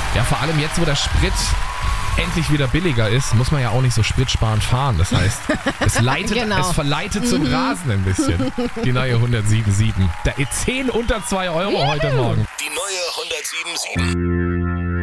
Ja, vor allem jetzt, wo der Sprit endlich wieder billiger ist, muss man ja auch nicht so spritsparend fahren. Das heißt, es verleitet zum Rasen ein bisschen. Die neue 107.7. Der E10 unter 2 € heute Morgen. Die neue 107.7.